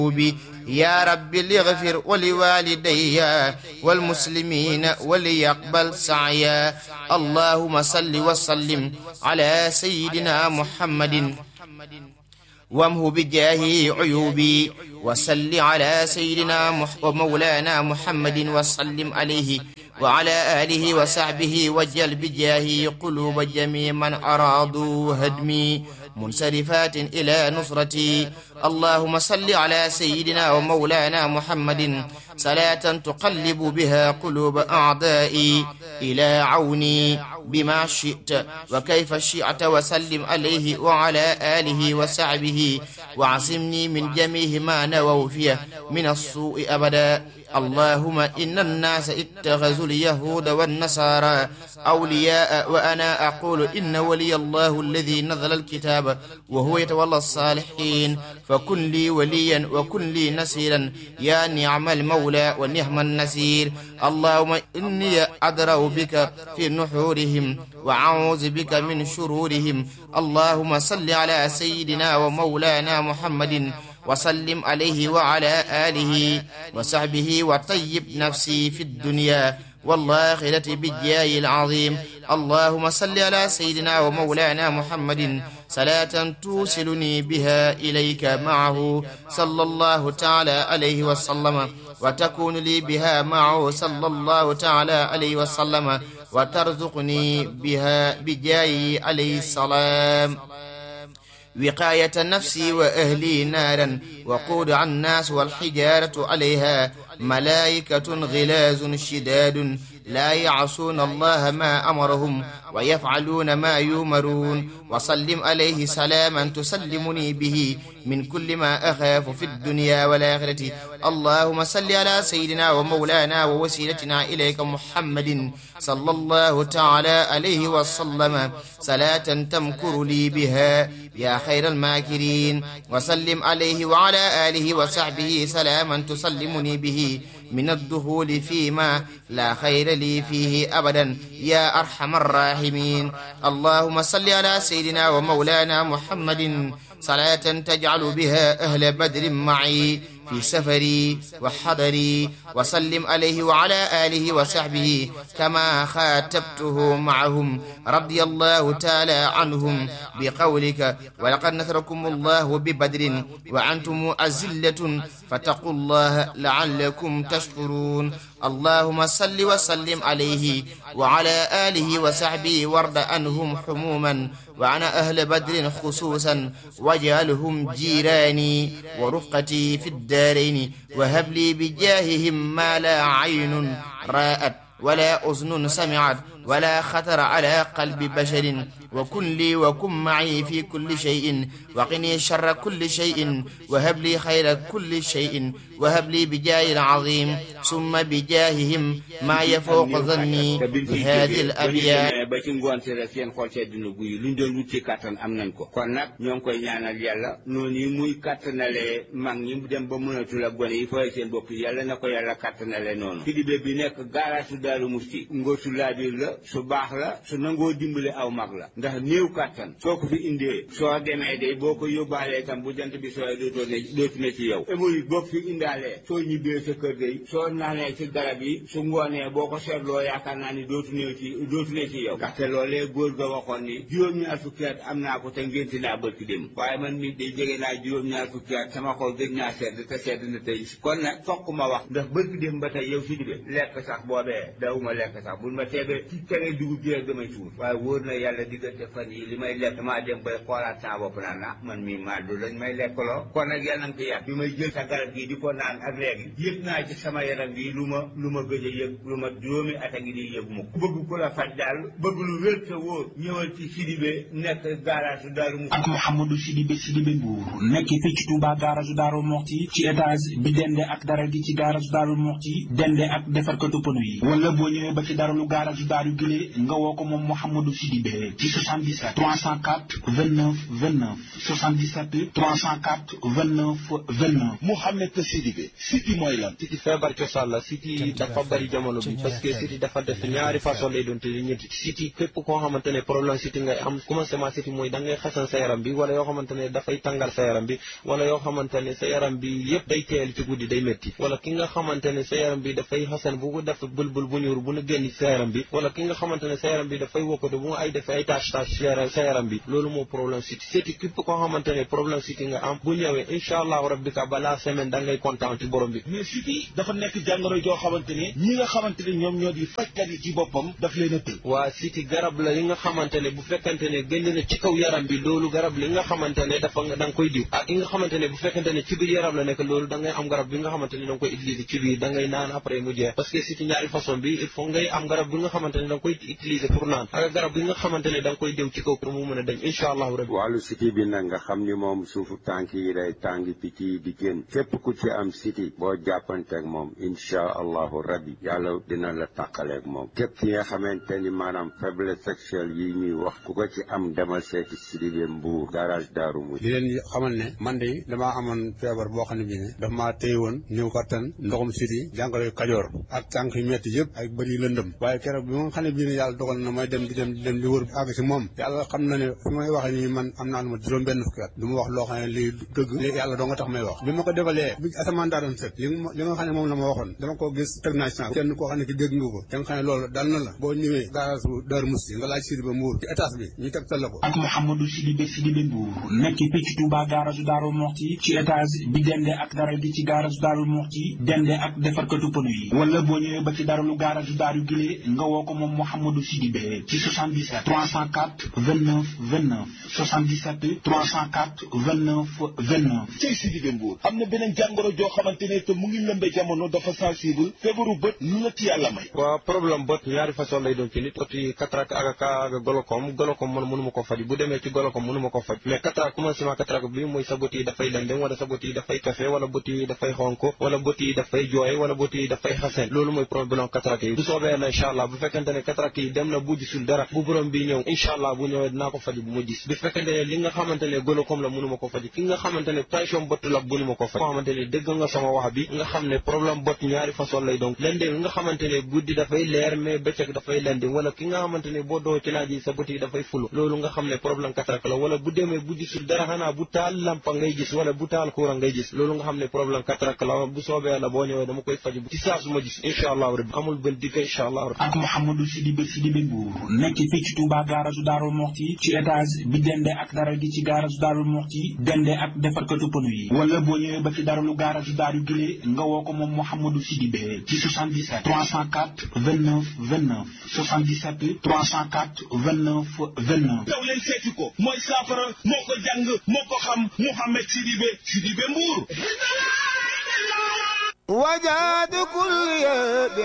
يا رب اغفر ولوالدي والمسلمين وليقبل سعيا اللهم صل وسلم على سيدنا محمد وامه بجاهه عيوبي وصل على سيدنا ومولانا محمد وسلم عليه وعلى آله وصحبه وجل بجاهه قلوب جميع من أرادوا هدمي منصرفات إلى نصرتي اللهم صل على سيدنا ومولانا محمد صلاة تقلب بها قلوب أعدائي إلى عوني بما شئت وكيف شئت وسلم عليه وعلى آله وصحبه وعصمني من جميع ما نووا فيه من السوء أبدا اللهم إن الناس اتخذوا اليهود والنصارى أولياء وأنا أقول إن ولي الله الذي نزل الكتاب وهو يتولى الصالحين فكن لي وليا وكن لي نصيرا يا نعم المولى ونعم النصير اللهم إني أدرأ بك في نحورهم وأعوذ بك من شرورهم اللهم صل على سيدنا ومولانا محمد وسلم عليه وعلى آله وصحبه وطيب نفسي في الدنيا والآخرة بالجاه العظيم اللهم صل على سيدنا ومولانا محمد صلاة توصلني بها إليك معه صلى الله تعالى عليه وسلم وتكون لي بها معه صلى الله تعالى عليه وسلم وترزقني بها بجاه عليه السلام وقاية نفسي وأهلي نارا وقود عن الناس والحجارة عليها ملائكة غلاظ شداد لا يعصون الله ما أمرهم ويفعلون ما يؤمرون وسلم عليه سلاما تسلمني به من كل ما أخاف في الدنيا والآخرة اللهم صل على سيدنا ومولانا ووسيلتنا إليك محمد صلى الله تعالى عليه وسلم صلاة تمكر لي بها يا خير الماكرين وسلم عليه وعلى آله وصحبه سلاما تسلمني به من الدخول فيما لا خير لي فيه أبدا يا أرحم الراحمين اللهم صل على سيدنا ومولانا محمد صلاة تجعل بها أهل بدر معي في سفري وحضري وسلم عليه وعلى آله وصحبه كما خاتبته معهم رضي الله تعالى عنهم بقولك ولقد نصركم الله ببدر وأنتم أذلة فاتقوا الله لعلكم تشكرون اللهم صل وسلم عليه وعلى آله وصحبه وارض عنهم حموما وعن أهل بدر خصوصا واجعلهم جيراني ورفقتي في الدارين وهب لي بجاههم ما لا عين رأت ولا أذن سمعت ولا خطر على قلب بشر وكن لي وكن معي في كل شيء وقني شر كل شيء وهب لي خير كل شيء وهب لي بجاه العظيم ثم بجاههم ما يفوق ظني بهذه الأبيات ba ci ngoon si rek seen xol sedd na guy luñ doon wut ci kattan am nañ ko kon nag ñoo ngi koy ñaanal yàlla noonu yi muy kattanale mag ñi dem ba mënatul ak gone yi fooy seen bopp yàlla na ko yàlla kattanale noonu Sidibé bi nekk gaaraasu Daaru Musti ngóor su laabiir la su baax la su nangoo dimbale aw mag la ndax néew kattan soo ko fi indee soo demee de boo ko yóbbaalee tam bu jant bi sooy dootu ne ci yow hémorroïde boo ko fi indaalee soo ñibbee sa kër day soo naanee ci garab yi su ngoonee boo ko seetloo yaakaar naa ni dootu ne ci yow ndaxte loolee góor ga waxoon ni juróom-ñaar fukki at am naa ko te ngénti naa bërki dem waaye man mi day jege naa juróom-ñaar fukki at sama xol gëj naa sedd te sedd na tey kon nag fokk ma wax ndax bërki dem ba tey yow Sidibé lekk sax boobee dawuma lekk sax bul ma teebee ci tere dugub ji rek damay suur waaye wóor na yàlla diggante fan yi li may lekk maa dem bay xoolaat sama bopp naan na man mii maa du lañ may lekkaloo kon nag yàlla na ko yàq bi may jël sa garab gi di ko naan ak léegi yëg naa ci sama yaram bi lu ma gëj a yëg lu ma juróomi at a ngi di yëg mu bëgg ko la faj daal bëgg lu wér te wóor ñëwal ci Sidibé nekk garage Daaru Musti ak Mouhamadou Sidibé Mbuur nekk fii ci Touba garage Daaru Musti ci étage bi dende ak dara gi ci garage Daaru Musti dende ak defarkatu pneu yi wala boo ñëwee ba ci daralu garage Daaru Gile nga woo ko moom Mouhamadou Sidibé ci 77 304 29 29 77 304 29 29 Mouhamed Sidibé siti mooy lan siti feebar cosaan macha allah site yi dafa bari jamono bi parce que site yi dafa def ñaari façon lay doon te ñetti site yi képp koo xamante ne problème site ngay am commencement site mooy da ngay xasan sa yaram bi wala yoo xamante ne dafay tàngal sa yaram bi wala yoo xamante ne sa yaram bi yëpp day teel ci guddi day métti wala ki nga xamante ne sa yaram bi dafay xasan bu ko def bulbul bu ñuur bu nu génn sa yaram bi wala ki nga xamante ne sa yaram bi dafay wokkatu bu ay def ay tâche sa yaram bi loolu moo problème site site képp koo xamante ne problème site nga am bu ñëwee incha allahu rabbika balaa semaine da ngay kontaan ci borom bi. mais site dafa nekk jàngoro joo xamante ne ñi nga xamante ne ñoom ñoo di fajkat yi ci boppam daf leen a tëj. waa site garab la yi nga xamante ne bu fekkante ne génn na ci kaw yaram bi loolu garab li nga xamante ne dafa da nga koy diw ak yi nga xamante ne bu fekkante ne ci biir yaram la nekk loolu da ngay am garab bi nga xamante ne da nga koy utiliser ci biir da ngay naan après mu jeex parce que site ñaari façon bi il faut ngay am garab bi nga xamante ne da nga koy utiliser pour naan ak garab bi nga xamante ne da nga koy diw ci kaw pour mu mën a dañ incha allahu rabbi. wàllu site bi nag nga xam ni moom suufu tànk yi day tàng picc yi di génn képp ku ci am site boo jàppanteeg moom incha allahu rabbi yàlla dina la tàqaleeg moom képp ki nga xamante ni maanaam faiblesse sexuelle yi ñuy wax ku ko ci am demal seeti Sidibé Mbour garage Daaru Muxti. di leen xamal ne man de damaa amoon feebar boo xam ne bii ne dafa maa téye woon ñëw kattan ndoxum siti jàngoro kajoor ak tànk yu metti yëpp ak bëri lëndëm waaye keroog bi ma xam ne bii ne yàlla dogal na may dem di wër àgg si moom yàlla xam na ne fi may waxee nii man am naa lu ma juróom benn fukki at du ma wax loo xam ne lii dëgg léegi yàlla doo nga tax may wax bi ma ko defalee bi asamaan daa doon set li nga xam ne moom la ma waxoon dama ko gis teg naa ci kenn koo xam ne ki dégg nga ko da nga xam ne loolu dal na la boo ñëwee garage bu Daaru Muxti nga laaj Sidibé Mbour ci étage bi ñu tegtal la ko. ak Mouhamadou Sidibé Mbour nekk fii ci Touba garage Daaru Muxti ci étage bi dende ak dara gi ci garage Daaru Muxti dende ak defarkatu pneu yi wala boo ñëwee ba ci daralu garage Daaru Gile nga woo ko moom Mouhamadou Sidibé ci 77 304 29 29 77 304 29 29. cey Sidibé Mbour am na beneen jàngoro joo xamante ne te mu ngi lëmbe jamono dafa sensible feebaru bët lu la ci yàlla may. waaw problème bët ñaari façon lay doon ci nit oti cataracte ak glaucome man mënuma ko faj bu demee ci glaucome mënuma ko faj mais cataracte commencement cataracte bi mooy sa bët yi dafay lëndëm wala sa bët yi dafay kafe wala bët yi dafay xonk wala bët yi dafay jooy wala bët yi dafay xasen loolu mooy problème cataracte yi bu soobee na incha allah bu fekkente ne cataracte yi dem na bu gisul dara bu borom bi ñëw incha allah bu ñëwee dinaa ko faj bu ma gis bu fekkente ne li nga xamante ne glaucome la mënuma ko faj ki nga xamante ne tension bët la mënuma ko faj koo xamante ne dégg nga sama wax bi nga xam ne problème bët ñaari façon lay donc lëndëm nga xamante ne guddi dafay leer mais bëccëg dafay lëndëm wala ki nga xamante ne boo doo ci laaj yi sa bët yi dafay fulu loolu nga xam ne problème cataracte la wala bu demee bu gisul dara xanaa bu taal lampa ngay gis wala bu taal courant ngay gis loolu nga xam ne problème cataracte la bu soobee la boo ñëwee dama koy faj ci saa su ma gis incha allah rabbi amul benn dikk incha allah rabbi. ak Mouhamadou Sidibé Mbour nekk fii ci Touba garage Daaru Muxti ci étage bi dende ak dara gi ci garage Daaru Muxti dende ak defarkatu pneu yi wala boo ñëwee ba ci daralu garage Daaru Gile nga woo ko moom Mouhamadou Sidibé ci 77 304 29 29 77 304 29 29. daw leen seeti ko mooy saafara moo ko jàng moo ko xam Mouhamed Sidibé Mbour. wajaadu kulli